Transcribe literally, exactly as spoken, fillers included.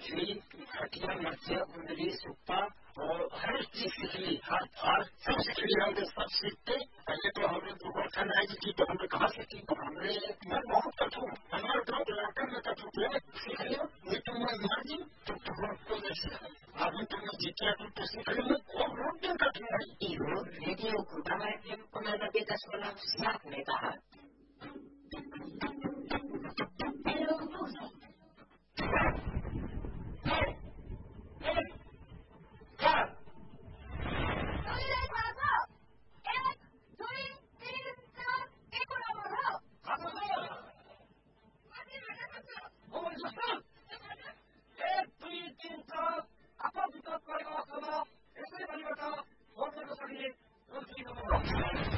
मछली, खटिया, मर्चा, कुंडली, सुप्पा और हर चीज सीख ली। और सब सीख ली, हम सब सीखते। पहले तो हमने तो बर्तन आई थी तो हमने कहा सीखी, तो हमने मैं बहुत कठोर हमारे गाँव के लड़का में कठोर सीख लिया। ये तो मैं मर गई तो तुमको नहीं सीखा, अभी तुमने जीता तो सीख लिया। और रोड दिन कठिन है Io, video, मैंने दस सात में कहा